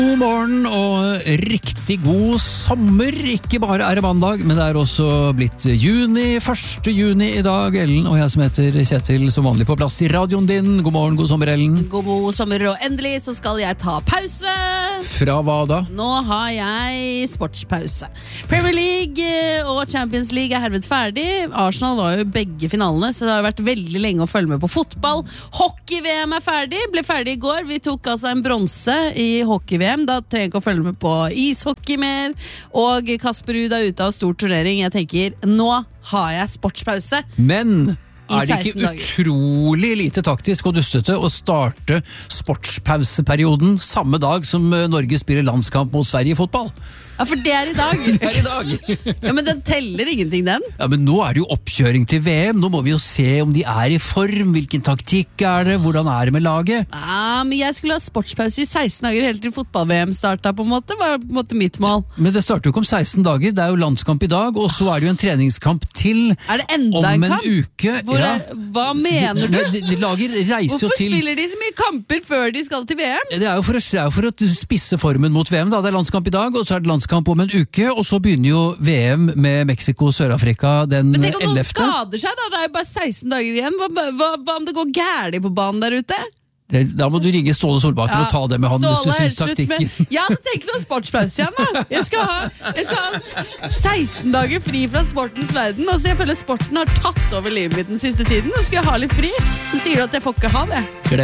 God morgen og riktig god sommer. Ikke bare det mandag, men det også blitt juni. 1. juni i dag. Ellen og jeg som heter Kjetil, som vanlig på plass i radioen din. God morgen, god sommer, Ellen. God sommer, og endelig så skal jeg ta pause. Fra hva da? Nå har jeg sportspause. Premier League og Champions League herved ferdig. Arsenal var jo begge finalene, så det har vært veldig lenge å følge med på fotball. Hockey-VM ferdig. Ble ferdig i går. Vi tok altså en bronse i hockey-VM. Da trenger jeg ikke å følge med på ishockey mer. Og Kasper Ruud ute av stor turnering. Jeg tenker, nå har jeg sportspause. Men det ikke utrolig lite taktisk og dustete å starte sportspauseperioden samme dag som Norge spiller landskamp mot Sverige i fotball? Ja, for det i dag. Det i dag. Ja, men den teller ingenting, den. Ja, men nå det jo oppkjøring til VM. Nå må vi jo se om de i form. Hvilken taktikk det? Hvordan det med laget? Ja, men jeg skulle ha sportspause i 16 dager helt til fotball-VM startet på en måte. Var på en måte mitt mål. Men det starter jo ikke om 16 dager. Det jo landskamp i dag, og så det jo en treningskamp til. Det enda om en kamp? Uke. Ja. Hva mener du? De lager reiser Hvorfor jo til... spiller de så mye kamper før de skal til VM? Det jo for å spisse formen mot VM. Da. Det landskamp i dag, og så det landskamp om en uke, og så begynner jo VM med Mexico og Sør-Afrika den 11. Men tenk om noen skader seg da, det jo bare 16 dager igjen. Hva om det går gærlig på banen der ute? Da må du ringe Ståle Solbakken og ta det med han hvis du synes taktikken. Jeg hadde tenkt noen sportspause igjen da. Jeg skal ha 16 dager fri fra sportens verden. Altså jeg føler sporten har tatt over livet mitt den siste tiden. Nå skal jeg ha litt fri. Så sier du at jeg får ikke ha det.